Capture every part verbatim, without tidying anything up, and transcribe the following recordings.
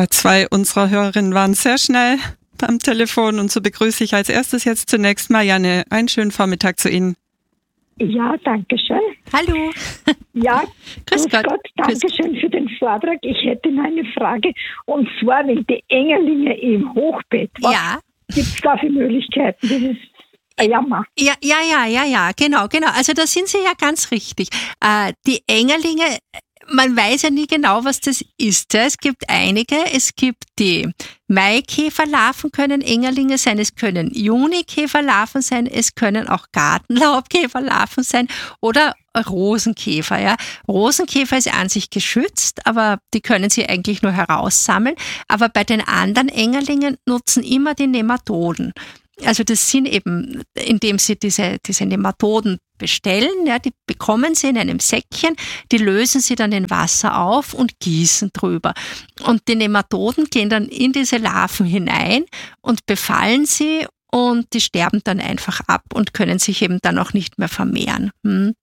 Ja, zwei unserer Hörerinnen waren sehr schnell am Telefon und so begrüße ich als erstes jetzt zunächst Marianne. Einen schönen Vormittag zu Ihnen. Ja, danke schön. Hallo. Ja, Grüß grüß Gott, Gott. danke Grüß schön für den Vortrag. Ich hätte noch eine Frage, und zwar wegen die Engerlinge im Hochbett. Was Ja. gibt es da für Möglichkeiten? Das ist ein Jammer. Ja, ja, ja, ja, ja, genau, genau. Also da sind Sie ja ganz richtig. Äh, die Engerlinge, man weiß ja nie genau, was das ist. Ja. Es gibt einige, es gibt die Maikäferlarven können Engerlinge sein, es können Junikäferlarven sein, es können auch Gartenlaubkäferlarven sein oder Rosenkäfer. Ja. Rosenkäfer ist an sich geschützt, aber die können Sie eigentlich nur heraussammeln. Aber bei den anderen Engerlingen nutzen immer die Nematoden. Also das sind eben, indem Sie diese, diese Nematoden bestellen, ja, die bekommen Sie in einem Säckchen, die lösen Sie dann in Wasser auf und gießen drüber. Und die Nematoden gehen dann in diese Larven hinein und befallen sie und die sterben dann einfach ab und können sich eben dann auch nicht mehr vermehren. Hm.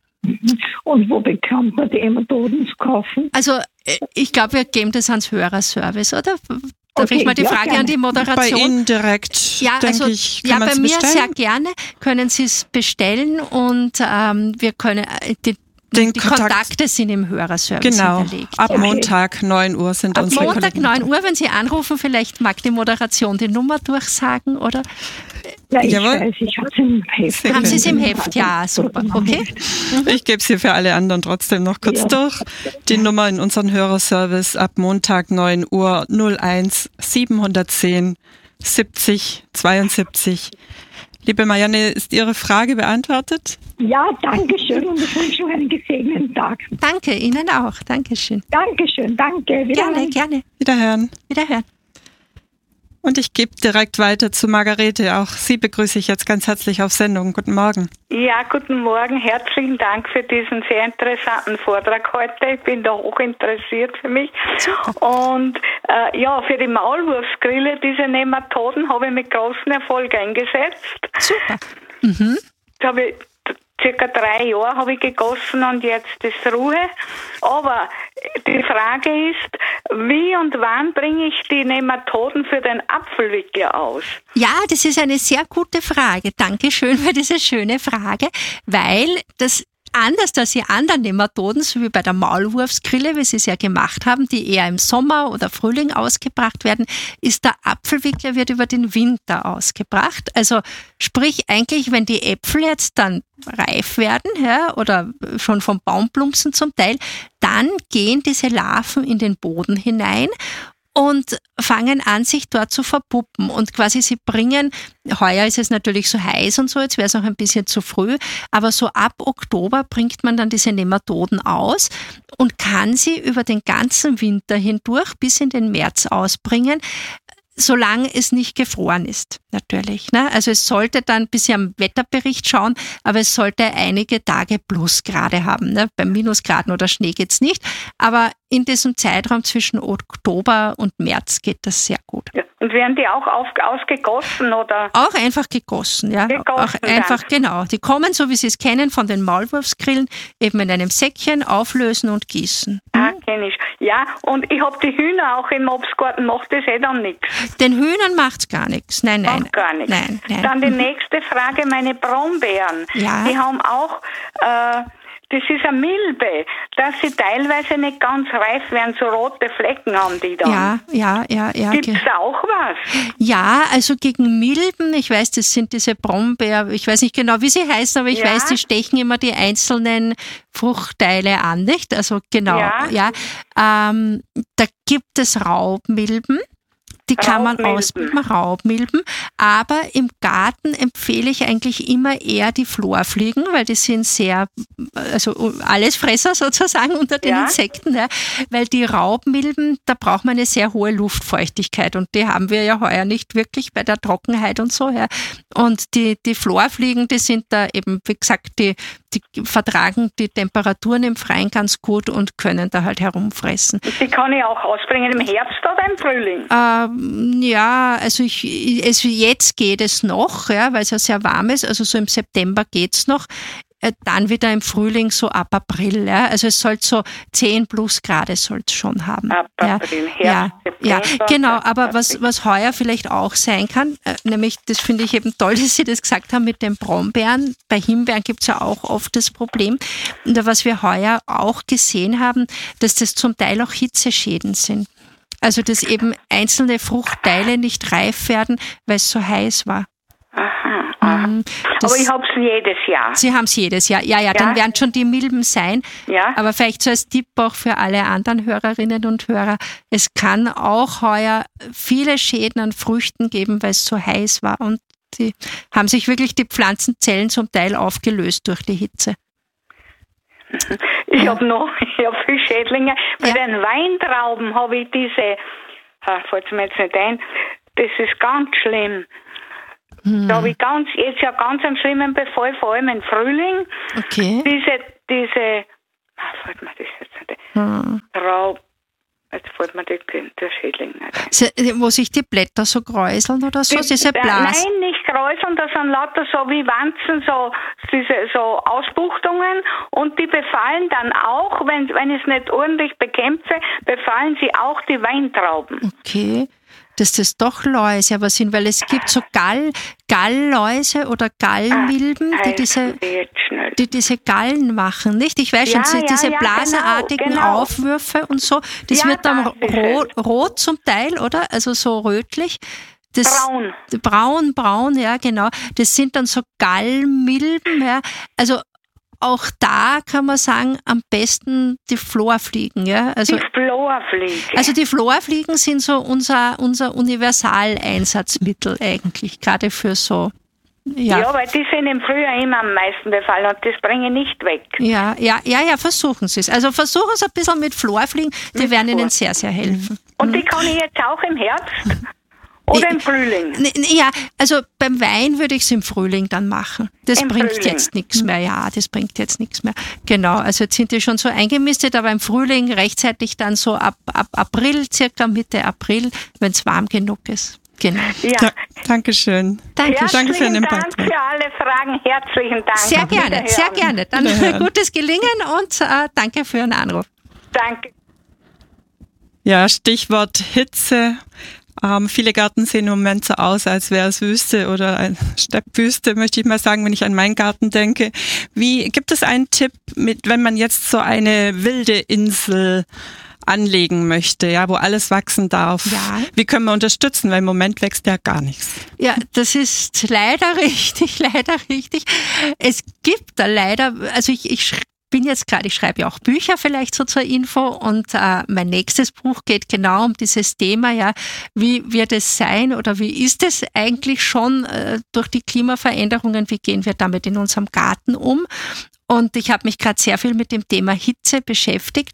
Und wo bekommt man die Nematoden zu kaufen? Also ich glaube, wir geben das ans Hörerservice, oder? Darf Okay, ich mal die ja, Frage gerne. an die Moderation? Bei Ihnen direkt, Ja, denke also, ich, kann ja, man bei es mir bestellen. sehr gerne können Sie es bestellen und ähm, wir können äh, die, Den die Kontakt- Kontakte sind im Hörerservice Genau, hinterlegt. ab ja. Montag neun Uhr sind Ab unsere Montag Kollegen. neun Uhr, wenn Sie anrufen, vielleicht mag die Moderation die Nummer durchsagen, oder? Ja, ich Jawohl. weiß, ich habe es im Heft. Sehr Haben Sie es im schön. Heft? Ja, super, okay. Ich gebe es hier für alle anderen trotzdem noch kurz Ja. durch. Die Nummer in unseren Hörerservice ab Montag neun Uhr null eins sieben eins null siebzig zweiundsiebzig. Liebe Marianne, ist Ihre Frage beantwortet? Ja, danke schön und ich wünsche noch einen gesegneten Tag. Danke, Ihnen auch. Dankeschön. Dankeschön, danke. Gerne, gerne. Wiederhören. Wiederhören. Und ich gebe direkt weiter zu Margarete. Auch Sie begrüße ich jetzt ganz herzlich auf Sendung. Guten Morgen. Ja, guten Morgen. Herzlichen Dank für diesen sehr interessanten Vortrag heute. Ich bin da hoch interessiert für mich. Super. Und äh, ja, für die Maulwurfsgrille, diese Nematoden, habe ich mit großem Erfolg eingesetzt. Super. Mhm. Das habe ich circa drei Jahre habe ich gegossen und jetzt ist Ruhe. Aber die Frage ist, wie und wann bringe ich die Nematoden für den Apfelwickler aus? Ja, das ist eine sehr gute Frage. Dankeschön für diese schöne Frage, weil das anders als die anderen Nematoden, so wie bei der Maulwurfsgrille, wie Sie es ja gemacht haben, die eher im Sommer oder Frühling ausgebracht werden, ist der Apfelwickler wird über den Winter ausgebracht. Also sprich eigentlich, wenn die Äpfel jetzt dann reif werden, ja, oder schon vom Baum plumpsen zum Teil, dann gehen diese Larven in den Boden hinein und fangen an, sich dort zu verpuppen. Und quasi sie bringen, heuer ist es natürlich so heiß und so, jetzt wäre es noch ein bisschen zu früh, aber so ab Oktober bringt man dann diese Nematoden aus und kann sie über den ganzen Winter hindurch bis in den März ausbringen, solange es nicht gefroren ist, natürlich. Ne? Also es sollte dann, bis Sie am Wetterbericht schauen, aber es sollte einige Tage Plusgrade haben. Ne? Bei Minusgraden oder Schnee geht's nicht, aber in diesem Zeitraum zwischen Oktober und März geht das sehr gut. Ja. Und werden die auch auf, ausgegossen oder? Auch einfach gegossen, ja. Gegossen auch einfach, dann. genau. Die kommen, so wie Sie es kennen, von den Maulwurfsgrillen, eben in einem Säckchen auflösen und gießen. Ah, kenne ich. Ja, und ich habe die Hühner auch im Obstgarten, macht das eh dann nichts. Den Hühnern macht's gar nichts. Nein, nein. Macht gar nichts. Nein, nein. Dann die nächste Frage, meine Brombeeren. Ja. Die haben auch, äh, das ist eine Milbe, dass sie teilweise nicht ganz reif werden, so rote Flecken haben die dann. Ja, ja, ja, ja. Gibt's ge- auch was? Ja, also gegen Milben, ich weiß, das sind diese Brombeer, ich weiß nicht genau, wie sie heißen, aber ich Ja. weiß, die stechen immer die einzelnen Fruchtteile an, nicht? Also genau, ja. Ja. Ähm, da gibt es Raubmilben. Die kann man Raubmilben. ausbilden, Raubmilben. Aber im Garten empfehle ich eigentlich immer eher die Florfliegen, weil die sind sehr, also Allesfresser sozusagen unter den Ja. Insekten. Ja. Weil die Raubmilben, da braucht man eine sehr hohe Luftfeuchtigkeit und die haben wir ja heuer nicht wirklich bei der Trockenheit und so. Ja. Und die, die Florfliegen, die sind da eben, wie gesagt, die, die vertragen die Temperaturen im Freien ganz gut und können da halt herumfressen. Die kann ich auch ausbringen im Herbst oder im Frühling. Ähm, ja, also ich, es, jetzt geht es noch, ja, weil es ja sehr warm ist, also so im September geht's noch. äh, dann wieder im Frühling so ab April. Ja? Also es soll so zehn plus Grad soll es schon haben. Ab April, ja. Ja, ja, genau. Aber was, was heuer vielleicht auch sein kann, äh, nämlich, das finde ich eben toll, dass Sie das gesagt haben mit den Brombeeren. Bei Himbeeren gibt es ja auch oft das Problem. Und was wir heuer auch gesehen haben, dass das zum Teil auch Hitzeschäden sind. Also, dass eben einzelne Fruchtteile nicht reif werden, weil es so heiß war. Aha, aha. Mhm. Aber ich habe es jedes Jahr. Sie haben es jedes Jahr. Ja, ja, ja, dann werden schon die Milben sein. Ja. Aber vielleicht so als Tipp auch für alle anderen Hörerinnen und Hörer. Es kann auch heuer viele Schäden an Früchten geben, weil es so heiß war. Und die haben sich wirklich die Pflanzenzellen zum Teil aufgelöst durch die Hitze. Ich habe noch, ich habe viele Schädlinge. Bei ja. den Weintrauben habe ich diese, ah, fällt mir jetzt nicht ein, das ist ganz schlimm. Hm. Da habe ich ganz, jetzt ja ganz einen schlimmen Befall, vor allem im Frühling. Okay. Diese, diese, ah, fällt mir das jetzt nicht ein, hm. Traub, jetzt fällt mir die, der Schädling nicht ein. Wo sich die Blätter so kräuseln oder so, die, diese Blasen? Nein, nicht kräuseln, das sind lauter so wie Wanzen, so, diese, so Ausbuchtungen und die befallen dann auch, wenn, wenn ich es nicht ordentlich bekämpfe, befallen sie auch die Weintrauben. Okay. Dass das doch Läuse aber sind, weil es gibt so Gall, Gallläuse oder Gallmilben, die diese, die diese Gallen machen, nicht? Ich weiß schon, ja, diese ja, blasenartigen genau, genau. Aufwürfe und so, das ja, wird dann rot, rot zum Teil, oder? Also so rötlich. Das, braun. Braun, braun, ja, genau. Das sind dann so Gallmilben, ja. Also auch da kann man sagen, am besten die Florfliegen. Ja? Also, die Florfliegen. Also die Florfliegen sind so unser, unser Universaleinsatzmittel eigentlich, gerade für so. Ja. ja, weil die sind im Frühjahr immer am meisten befallen und das bringe ich nicht weg. Ja, ja, ja, ja, versuchen Sie es. Also versuchen Sie ein bisschen mit Florfliegen, die mit werden Flor. Ihnen sehr, sehr helfen. Und die kann ich jetzt auch im Herbst? Oder im Frühling? Ja, also beim Wein würde ich es im Frühling dann machen. Das Im bringt Frühling. jetzt nichts mehr. Ja, das bringt jetzt nichts mehr. Genau, also jetzt sind die schon so eingemistet, aber im Frühling rechtzeitig dann so ab, ab April, circa Mitte April, wenn es warm genug ist. Genau. Ja. Da, Dankeschön. Danke. Danke für den Dank für alle Fragen. Herzlichen Dank. Sehr gerne, sehr gerne. Dann gutes Gelingen und äh, danke für den Anruf. Danke. Ja, Stichwort Hitze. Ähm, viele Gärten sehen im Moment so aus, als wäre es Wüste oder eine Steppwüste, möchte ich mal sagen, wenn ich an meinen Garten denke. Wie, gibt es einen Tipp, mit, wenn man jetzt so eine wilde Insel anlegen möchte, ja, wo alles wachsen darf? Ja. Wie können wir unterstützen? Weil im Moment wächst ja gar nichts. Ja, das ist leider richtig, leider richtig. Es gibt da leider, also ich, ich bin jetzt gerade, ich schreibe ja auch Bücher vielleicht so zur Info und äh, mein nächstes Buch geht genau um dieses Thema, ja, wie wird es sein oder wie ist es eigentlich schon äh, durch die Klimaveränderungen, wie gehen wir damit in unserem Garten um? Und ich habe mich gerade sehr viel mit dem Thema Hitze beschäftigt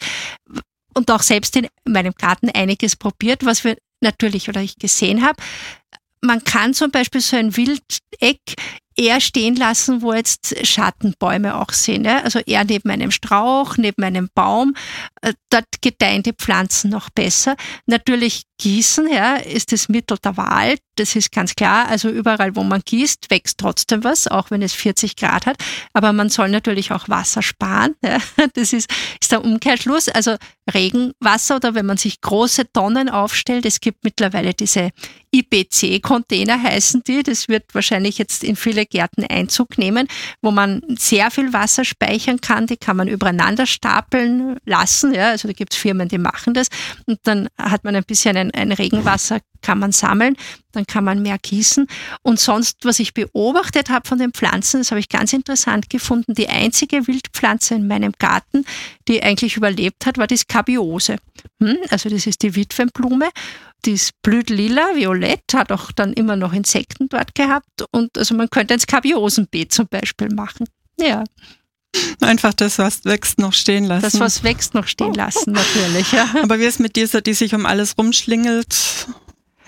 und auch selbst in meinem Garten einiges probiert, was wir natürlich oder ich gesehen habe. Man kann zum Beispiel so ein Wildeck eher stehen lassen, wo jetzt Schattenbäume auch sind. Ja? Also eher neben einem Strauch, neben einem Baum. Dort gedeihen die Pflanzen noch besser. Natürlich gießen, ja, ist das Mittel der Wahl. Das ist ganz klar. Also überall, wo man gießt, wächst trotzdem was, auch wenn es vierzig Grad hat. Aber man soll natürlich auch Wasser sparen. Ja? Das ist, ist der Umkehrschluss. Also Regenwasser oder wenn man sich große Tonnen aufstellt. Es gibt mittlerweile diese I B C-Container, heißen die. Das wird wahrscheinlich jetzt in viele Gärten Einzug nehmen, wo man sehr viel Wasser speichern kann. Die kann man übereinander stapeln lassen. Ja? Also da gibt es Firmen, die machen das. Und dann hat man ein bisschen ein, ein Regenwasser, kann man sammeln, dann kann man mehr gießen. Und sonst, was ich beobachtet habe von den Pflanzen, das habe ich ganz interessant gefunden, die einzige Wildpflanze in meinem Garten, die eigentlich überlebt hat, war die Skabiose. Hm? Also das ist die Witwenblume. Die blüht lila, violett, hat auch dann immer noch Insekten dort gehabt. Und also man könnte ein Skabiosenbeet zum Beispiel machen. Ja. Einfach das, was wächst, noch stehen lassen. Das, was wächst, noch stehen lassen, natürlich. Ja. Aber wie ist mit dieser, die sich um alles rumschlingelt?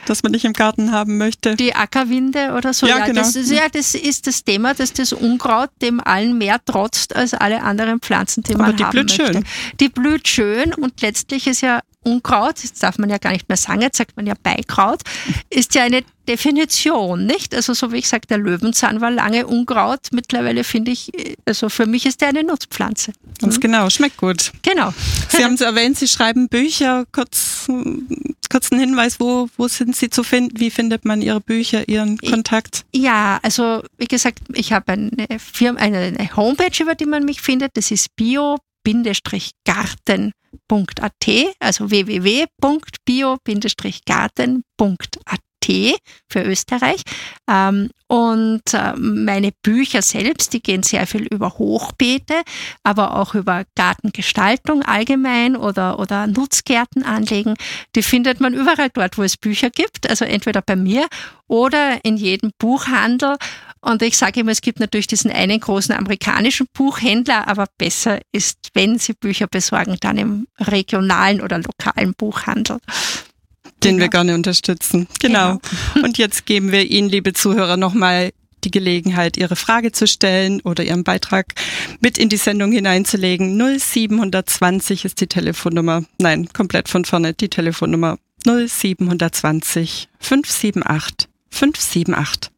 das man nicht im Garten haben möchte. Die Ackerwinde oder so. Ja, Ja, genau. das ist, ja, das ist das Thema, dass das Unkraut dem allen mehr trotzt als alle anderen Pflanzen, die man Aber die haben blüht möchte. schön. Die blüht schön und letztlich ist ja Unkraut, das darf man ja gar nicht mehr sagen, jetzt sagt man ja Beikraut, ist ja eine Definition, nicht? Also so wie ich sage, der Löwenzahn war lange Unkraut, mittlerweile finde ich, also für mich ist der eine Nutzpflanze. Ganz genau, schmeckt gut. Genau. Sie haben es erwähnt, Sie schreiben Bücher. Kurz, kurzen Hinweis, wo, wo sind Sie zu finden? Wie findet man Ihre Bücher, Ihren Kontakt? Ja, also wie gesagt, ich habe eine Firma, eine, eine Homepage, über die man mich findet, das ist bio Garten punkt a t, also w w w punkt bio Garten punkt a t für Österreich. Und meine Bücher selbst, die gehen sehr viel über Hochbeete, aber auch über Gartengestaltung allgemein oder, oder Nutzgärten anlegen. Die findet man überall dort, wo es Bücher gibt, also entweder bei mir oder in jedem Buchhandel. Und ich sage immer, es gibt natürlich diesen einen großen amerikanischen Buchhändler, aber besser ist, wenn Sie Bücher besorgen, dann im regionalen oder lokalen Buchhandel. Den Genau. wir gerne unterstützen. Genau. genau. Und jetzt geben wir Ihnen, liebe Zuhörer, nochmal die Gelegenheit, Ihre Frage zu stellen oder Ihren Beitrag mit in die Sendung hineinzulegen. null sieben zwei null ist die Telefonnummer. Nein, komplett von vorne die Telefonnummer. null sieben zwei null fünf sieben acht fünf sieben acht.